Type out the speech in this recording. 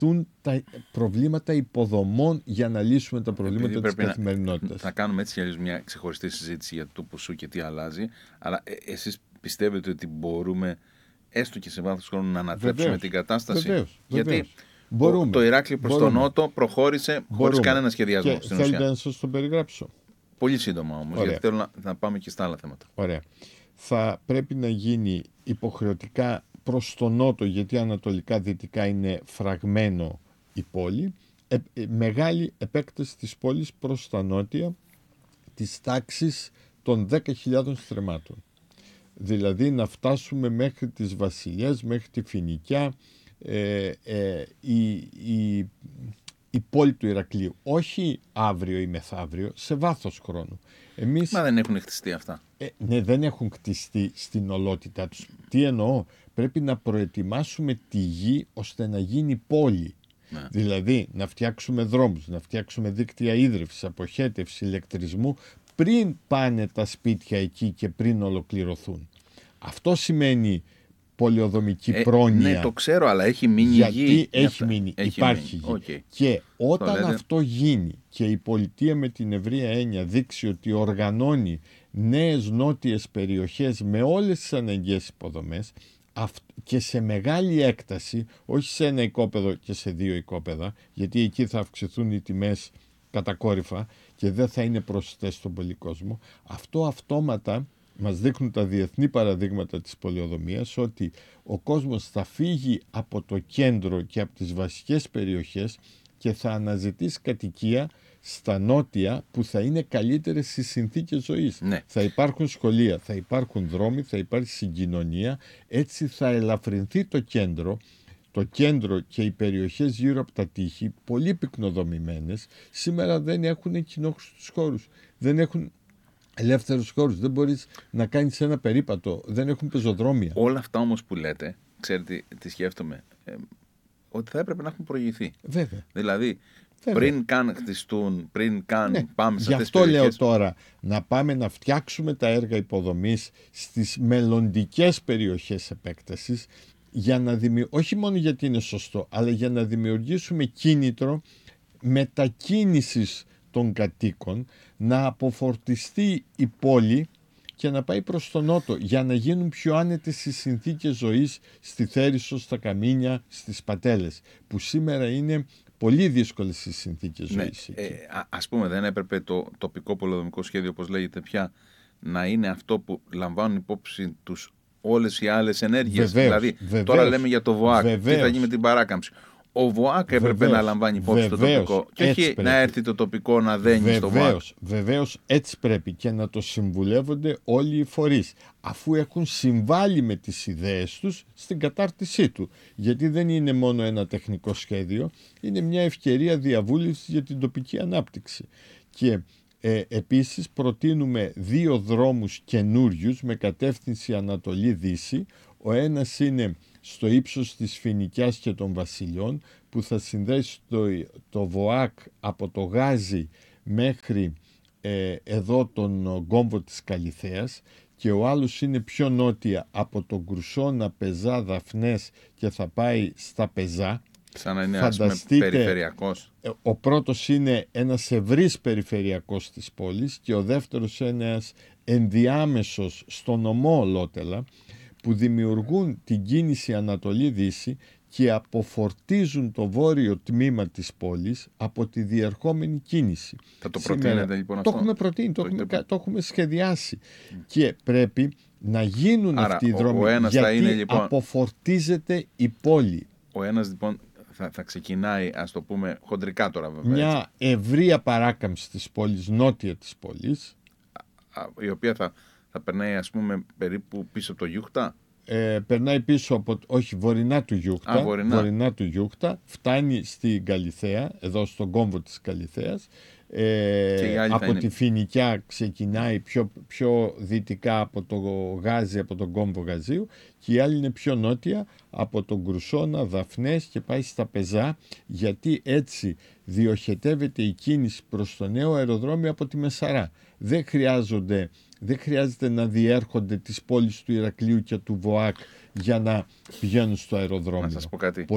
χρειαστούν τα προβλήματα υποδομών για να λύσουμε τα προβλήματα της καθημερινότητας. Θα κάνουμε έτσι κι αλλιώς μια ξεχωριστή συζήτηση για το ποσού και τι αλλάζει, αλλά εσείς πιστεύετε ότι μπορούμε έστω και σε βάθος χρόνου να ανατρέψουμε την κατάσταση? Βεβαίως. Γιατί το Ηράκλειο προς τον νότο προχώρησε χωρίς κανένα σχεδιασμό στην ουσία. Θέλετε να σας το περιγράψω? Πολύ σύντομα όμως, γιατί θέλω να πάμε και στα άλλα θέματα. Ωραία. Θα πρέπει να γίνει υποχρεωτικά προς τον νότο, γιατί ανατολικά δυτικά είναι φραγμένο η πόλη, μεγάλη επέκταση της πόλης προς τα νότια της τάξης των 10.000 στρεμμάτων. Δηλαδή να φτάσουμε μέχρι τις Βασιλιές, μέχρι τη Φοινικιά, η πόλη του Ηρακλείου. Όχι αύριο ή μεθαύριο, σε βάθος χρόνου. Μα δεν έχουν χτιστεί αυτά. Ναι, δεν έχουν χτιστεί στην ολότητά τους. Τι εννοώ? Πρέπει να προετοιμάσουμε τη γη ώστε να γίνει πόλη. Ναι. Δηλαδή να φτιάξουμε δρόμους, να φτιάξουμε δίκτυα ίδρυυσης, αποχέτευση, ηλεκτρισμού, πριν πάνε τα σπίτια εκεί και πριν ολοκληρωθούν. Αυτό σημαίνει πολεοδομική πρόνοια. Ναι, το ξέρω, αλλά έχει μείνει γιατί γη. Έχει μείνει, υπάρχει γη. Okay. Και όταν αυτό γίνει και η πολιτεία με την ευρεία έννοια δείξει ότι οργανώνει νέες νότιες περιοχές με όλες τις αναγκαίες υποδομές και σε μεγάλη έκταση, όχι σε ένα οικόπεδο και σε δύο οικόπεδα, γιατί εκεί θα αυξηθούν οι τιμές κατακόρυφα και δεν θα είναι προσιτές στον πολυκόσμο, αυτό αυτόματα μας δείχνουν τα διεθνή παραδείγματα της πολεοδομίας ότι ο κόσμος θα φύγει από το κέντρο και από τις βασικές περιοχές και θα αναζητήσει κατοικία στα νότια που θα είναι καλύτερες στις συνθήκες ζωής. Ναι. Θα υπάρχουν σχολεία, θα υπάρχουν δρόμοι, θα υπάρχει συγκοινωνία, έτσι θα ελαφρυνθεί το κέντρο και οι περιοχές γύρω από τα τείχη, πολύ πυκνοδομημένες, σήμερα δεν έχουν κοινόχρηστους χώρους, δεν έχουν ελεύθερους χώρους, δεν μπορείς να κάνεις ένα περίπατο, δεν έχουν πεζοδρόμια. Όλα αυτά όμως που λέτε, ξέρετε τι σκέφτομαι, ότι θα έπρεπε να έχουν προηγηθεί. Βέβαια. Δηλαδή, πριν καν χτιστούν, πριν καν πάμε σε αυτές τις περιοχές. Γι' αυτό λέω τώρα να πάμε να φτιάξουμε τα έργα υποδομής στις μελλοντικές περιοχές επέκτασης, για να όχι μόνο γιατί είναι σωστό, αλλά για να δημιουργήσουμε κίνητρο μετακίνησης των κατοίκων, να αποφορτιστεί η πόλη και να πάει προς τον νότο για να γίνουν πιο άνετες οι συνθήκες ζωής στη Θέρισο, στα Καμίνια, στις Πατέλες, που σήμερα είναι πολύ δύσκολες οι συνθήκες ζωής. Ας πούμε, δεν έπρεπε το τοπικό πολεοδομικό σχέδιο, όπως λέγεται πια, να είναι αυτό που λαμβάνουν υπόψη τους όλες οι άλλες ενέργειες? Δηλαδή, τώρα λέμε για το ΒΟΑΚ, τι θα γίνει με την παράκαμψη. Ο ΒΟΑΚ έπρεπε να λαμβάνει υπόψη το τοπικό και όχι πρέπει να έρθει το τοπικό να δένει στο ΒΟΑΚ. Βεβαίως, έτσι πρέπει και να το συμβουλεύονται όλοι οι φορείς, αφού έχουν συμβάλει με τις ιδέες τους στην κατάρτισή του. Γιατί δεν είναι μόνο ένα τεχνικό σχέδιο, είναι μια ευκαιρία διαβούλευσης για την τοπική ανάπτυξη. Και επίσης προτείνουμε 2 δρόμους καινούριους με κατεύθυνση Ανατολή-Δύση. Ο ένας είναι στο ύψος της Φοινικιάς και των Βασιλιών, που θα συνδέσει το ΒΟΑΚ από το Γάζι μέχρι εδώ τον κόμβο της Καλιθέας, και ο άλλος είναι πιο νότια από τον Κρουσόνα, Πεζά, Δαφνές και θα πάει στα Πεζά. Σαν να είναι, ας πούμε, περιφερειακός. Ο πρώτος είναι ένας ευρύς περιφερειακός της πόλης και ο δεύτερος ένας ενδιάμεσος στον ομό Λότελα, που δημιουργούν την κίνηση Ανατολή-Δύση και αποφορτίζουν το βόρειο τμήμα της πόλης από τη διερχόμενη κίνηση. Θα το προτείνετε λοιπόν αυτό? Το έχουμε προτείνει, το έχουμε σχεδιάσει. Και πρέπει να γίνουν αυτοί οι δρόμοι, γιατί είναι, λοιπόν, αποφορτίζεται η πόλη. Ο ένας λοιπόν θα ξεκινάει, ας το πούμε χοντρικά τώρα βέβαια, μια ευρεία παράκαμψη της πόλης, νότια της πόλης, η οποία θα περνάει, ας πούμε, περίπου πίσω από το Γιούχτα. Περνάει πίσω από, όχι, βορεινά του Γιούχτα. Βορεινά του Γιούχτα, φτάνει στην Καλιθέα, εδώ στον κόμβο της Καλιθέας. Από τη Φοινικιά ξεκινάει πιο δυτικά από το Γάζι, από τον κόμβο Γαζίου, και η άλλη είναι πιο νότια από τον Κρουσόνα, Δαφνές και πάει στα Πεζά, γιατί έτσι διοχετεύεται η κίνηση προς το νέο αεροδρόμιο από τη Μεσαρά. Δεν χρειάζεται να διέρχονται τις πόλεις του Ηρακλείου και του ΒΟΑΚ για να πηγαίνουν στο αεροδρόμιο. Να σας πω κάτι.